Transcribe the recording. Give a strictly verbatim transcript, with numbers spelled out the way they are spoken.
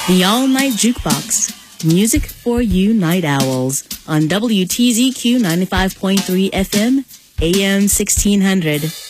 The All-Night Jukebox. Music for you night owls on W T Z Q ninety-five point three F M, A M sixteen hundred.